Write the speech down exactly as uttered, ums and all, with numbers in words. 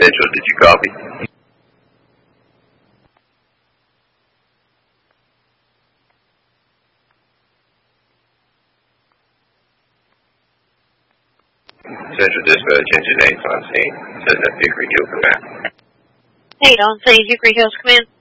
Central, did you copy? Central Dispatch, Engine eight on scene. Says that Hickory Hill Command. eight on scene, Hickory Hills Command.